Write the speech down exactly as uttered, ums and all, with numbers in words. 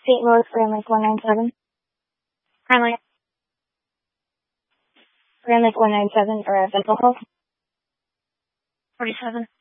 Saint Louis, Grand Lake one nine seven. Grand Lake. Grand Lake one nine seven, or uh, Dental Health. forty-seven.